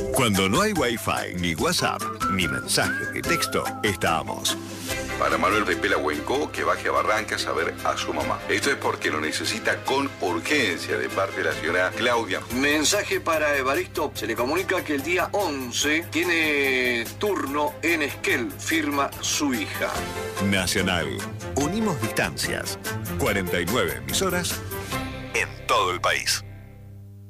Cuando no hay Wi-Fi, ni WhatsApp, ni mensaje de texto, estamos. Para Manuel de Pelahuenco, que baje a Barrancas a ver a su mamá. Esto es porque lo necesita con urgencia de parte de la señora Claudia. Mensaje para Evaristo. Se le comunica que el día 11 tiene turno en Esquel. Firma su hija. Nacional. Unimos distancias. 49 emisoras en todo el país.